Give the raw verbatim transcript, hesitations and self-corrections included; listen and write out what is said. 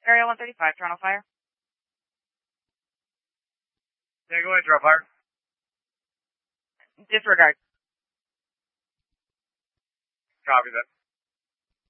Area one thirty-five, Toronto Fire. Yeah, go ahead, Toronto Fire. Disregard. Copy that.